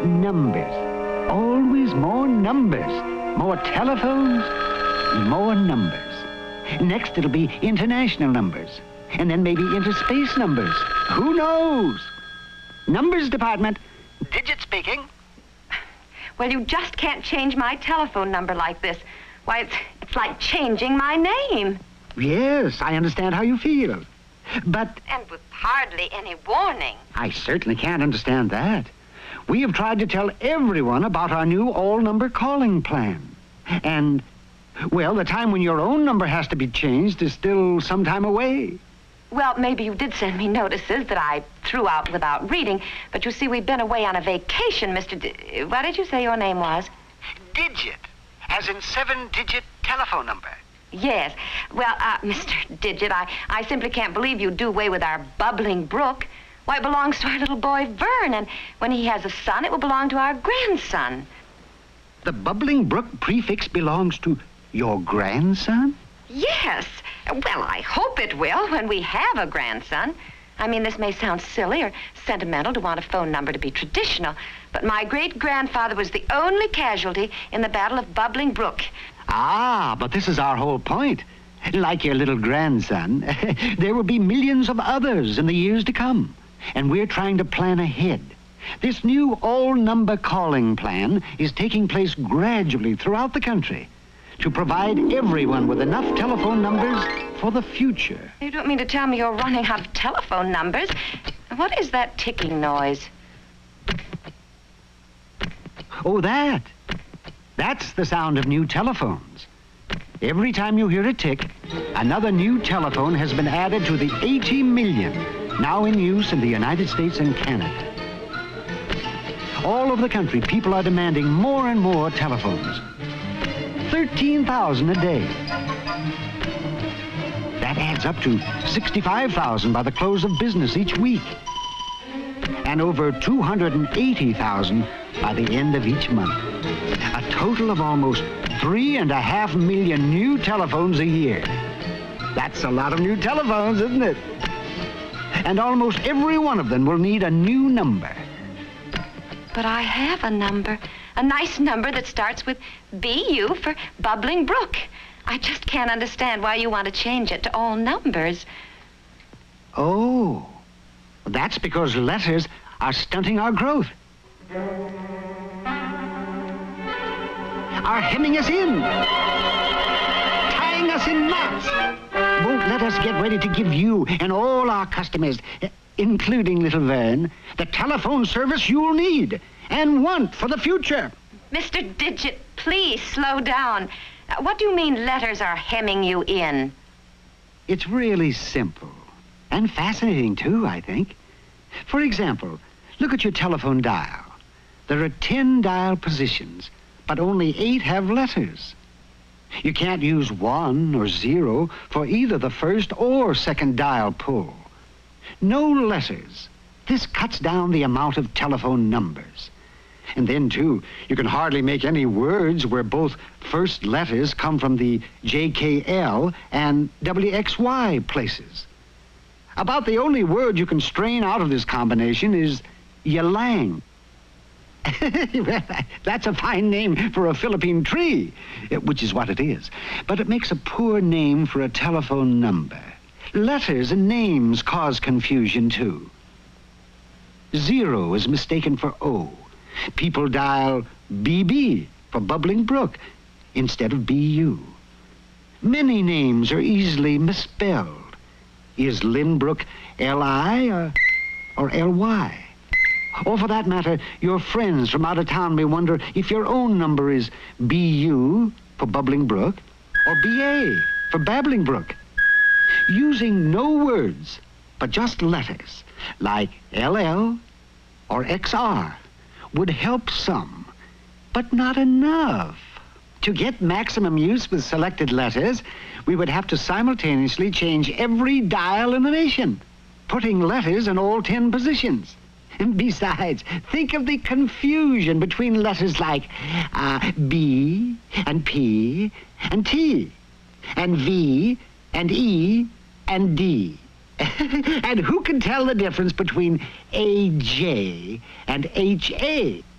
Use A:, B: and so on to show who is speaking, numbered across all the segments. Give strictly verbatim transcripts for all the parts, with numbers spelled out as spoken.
A: Numbers. Always more numbers. More telephones, more numbers. Next, it'll be international numbers. And then maybe interspace numbers. Who knows? Numbers department. Digit speaking.
B: Well, you just can't change my telephone number like this. Why, it's, it's like changing my name.
A: Yes, I understand how you feel. But...
B: And with hardly any warning.
A: I certainly can't understand that. We have tried to tell everyone about our new all-number calling plan. And, well, the time when your own number has to be changed is still some time away.
B: Well, maybe you did send me notices that I threw out without reading, but you see, we've been away on a vacation, Mister D- what did you say your name was?
A: Digit, as in seven-digit telephone number.
B: Yes. Well, uh, Mister Digit, I, I simply can't believe you do away with our bubbling brook. Why, it belongs to our little boy, Vern, and when he has a son, it will belong to our grandson.
A: The Bubbling Brook prefix belongs to your grandson?
B: Yes. Well, I hope it will when we have a grandson. I mean, this may sound silly or sentimental to want a phone number to be traditional, but my great-grandfather was the only casualty in the Battle of Bubbling Brook.
A: Ah, but this is our whole point. Like your little grandson, there will be millions of others in the years to come, and we're trying to plan ahead. This new all-number calling plan is taking place gradually throughout the country to provide everyone with enough telephone numbers for the future.
B: You don't mean to tell me you're running out of telephone numbers? What is that ticking noise?
A: Oh, that. That's the sound of new telephones. Every time you hear a tick, another new telephone has been added to the eighty million now in use in the United States and Canada. All over the country, people are demanding more and more telephones. thirteen thousand a day. That adds up to sixty-five thousand by the close of business each week. And over two hundred eighty thousand by the end of each month. A total of almost three and a half million new telephones a year. That's a lot of new telephones, isn't it? And almost every one of them will need a new number.
B: But I have a number. A nice number that starts with B U for Bubbling Brook. I just can't understand why you want to change it to all numbers.
A: Oh, that's because letters are stunting our growth. Are hemming us in. Tying us in knots. Won't let us get ready to give you and all our customers, including little Vern, the telephone service you'll need and want for the future.
B: Mister Digit, please slow down. Uh, what do you mean letters are hemming you in?
A: It's really simple. And fascinating, too, I think. For example, look at your telephone dial. There are ten dial positions, but only eight have letters. You can't use one or zero for either the first or second dial pull. No letters. This cuts down the amount of telephone numbers. And then, too, you can hardly make any words where both first letters come from the J K L and W X Y places. About the only word you can strain out of this combination is ylang. That's a fine name for a Philippine tree, which is what it is. But it makes a poor name for a telephone number. Letters and names cause confusion, too. Zero is mistaken for O. People dial B B for Bubbling Brook instead of B U. Many names are easily misspelled. Is Lynbrook L I or, or L Y? Or for that matter, your friends from out of town may wonder if your own number is B U for Bubbling Brook or B A for Babbling Brook. Using no words, but just letters, like L L or X R, would help some, but not enough. To get maximum use with selected letters, we would have to simultaneously change every dial in the nation, putting letters in all ten positions. And besides, think of the confusion between letters like uh, B and P and T and V and E and D. And who can tell the difference between A J and H A?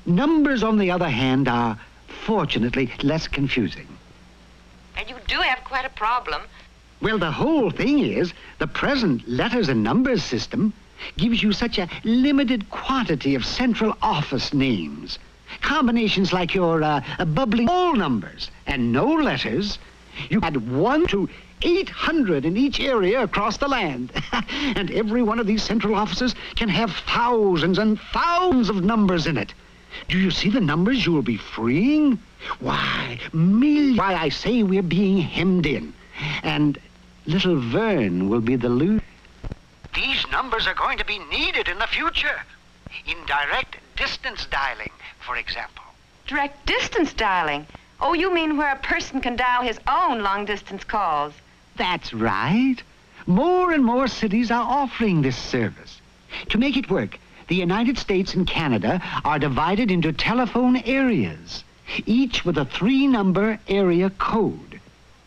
A: Numbers, on the other hand, are fortunately less confusing.
B: And you do have quite a problem.
A: Well, the whole thing is the present letters and numbers system gives you such a limited quantity of central office names. Combinations like your uh, uh, bubbling all numbers and no letters. You add one to eight hundred in each area across the land. And every one of these central offices can have thousands and thousands of numbers in it. Do you see the numbers you will be freeing? Why, millions. Why, I say we're being hemmed in. And little Vern will be the loser. These numbers are going to be needed in the future. In direct distance dialing, for example.
B: Direct distance dialing? Oh, you mean where a person can dial his own long-distance calls?
A: That's right. More and more cities are offering this service. To make it work, the United States and Canada are divided into telephone areas, each with a three-number area code.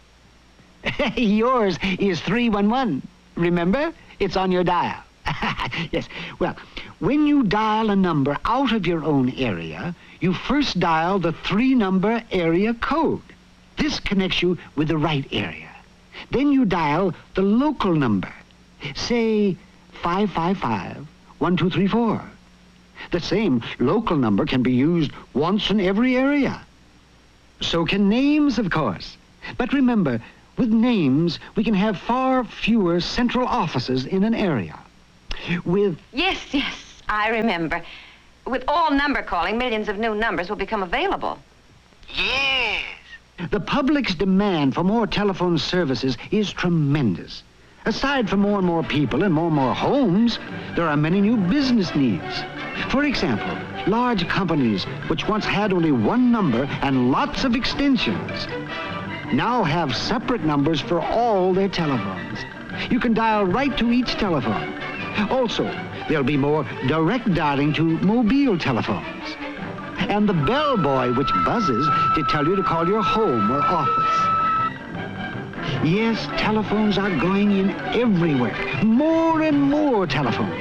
A: Yours is three one one. Remember? It's on your dial. Yes. Well, when you dial a number out of your own area, you first dial the three-number area code. This connects you with the right area. Then you dial the local number, say five five five, one two three four. The same local number can be used once in every area. So can names, of course. But remember, with names, we can have far fewer central offices in an area. With...
B: Yes, yes, I remember. With all number calling, millions of new numbers will become available.
A: Yes. The public's demand for more telephone services is tremendous. Aside from more and more people and more and more homes, there are many new business needs. For example, large companies which once had only one number and lots of extensions now have separate numbers for all their telephones. You can dial right to each telephone. Also, there'll be more direct dialing to mobile telephones. And the bellboy which buzzes to tell you to call your home or office. Yes, telephones are going in everywhere. More and more telephones.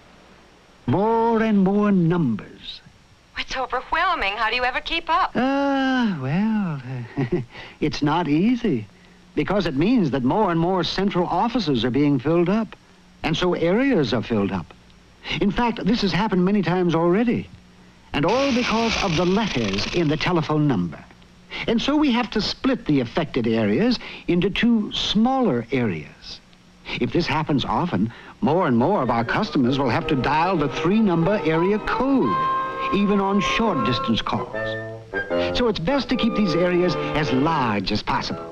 A: More and more numbers.
B: It's overwhelming. How do you ever keep up?
A: Ah, uh, well, it's not easy. Because it means that more and more central offices are being filled up. And so areas are filled up. In fact, this has happened many times already. And all because of the letters in the telephone number. And so we have to split the affected areas into two smaller areas. If this happens often, more and more of our customers will have to dial the three-number area code, even on short-distance calls. So it's best to keep these areas as large as possible.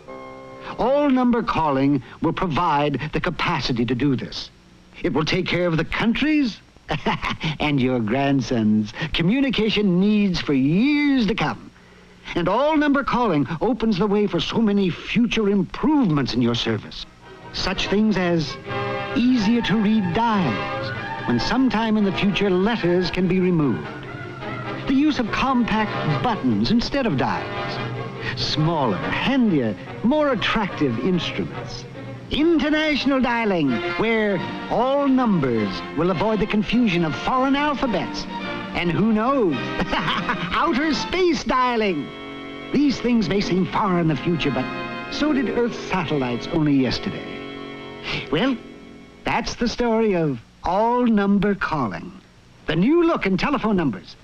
A: All-number calling will provide the capacity to do this. It will take care of the country's and your grandson's communication needs for years to come. And all-number calling opens the way for so many future improvements in your service. Such things as easier-to-read dials, when sometime in the future letters can be removed. The use of compact buttons instead of dials. Smaller, handier, more attractive instruments. International dialing, where all numbers will avoid the confusion of foreign alphabets. And who knows, outer space dialing. These things may seem far in the future, but so did Earth's satellites only yesterday. Well, that's the story of all-number calling. The new look in telephone numbers.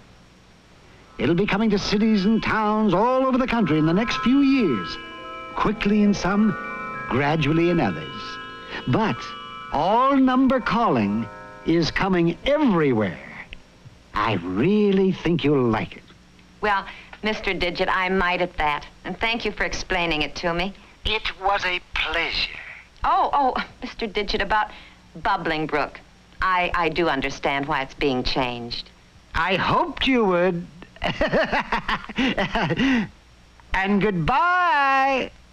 A: It'll be coming to cities and towns all over the country in the next few years. Quickly in some, gradually in others. But all-number calling is coming everywhere. I really think you'll like it.
B: Well, Mister Digit, I might at that. And thank you for explaining it to me.
A: It was a pleasure.
B: Oh, oh, Mister Digit, about Bubbling Brook. I, I do understand why it's being changed.
A: I hoped you would. And goodbye.